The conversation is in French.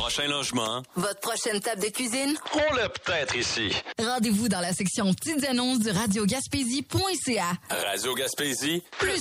prochain logement. Votre prochaine table de cuisine? On l'a peut-être ici. Rendez-vous dans la section petites annonces du radiogaspésie.ca. Radio Gaspésie. Plus